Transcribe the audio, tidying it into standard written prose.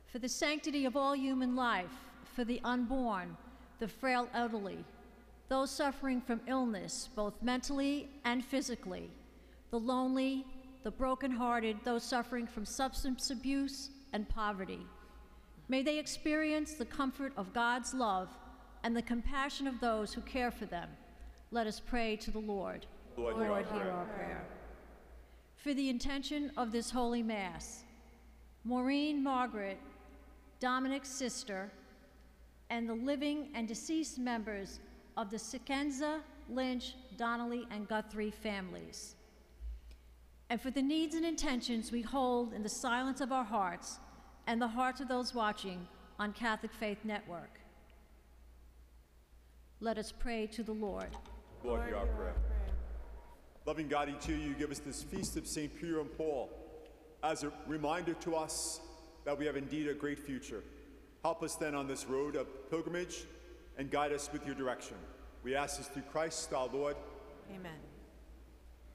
For the sanctity of all human life, for the unborn, the frail elderly, those suffering from illness, both mentally and physically, the lonely, the brokenhearted, those suffering from substance abuse and poverty. May they experience the comfort of God's love and the compassion of those who care for them. Let us pray to the Lord. Lord, hear our prayer. For the intention of this Holy Mass, Maureen Margaret, Dominic's sister, and the living and deceased members of the Sikenza, Lynch, Donnelly, and Guthrie families. And for the needs and intentions we hold in the silence of our hearts and the hearts of those watching on Catholic Faith Network. Let us pray to the Lord. Lord, hear our prayer. Loving God, each year you give us this feast of St. Peter and Paul as a reminder to us that we have indeed a great future. Help us then on this road of pilgrimage and guide us with your direction. We ask this through Christ our Lord. Amen.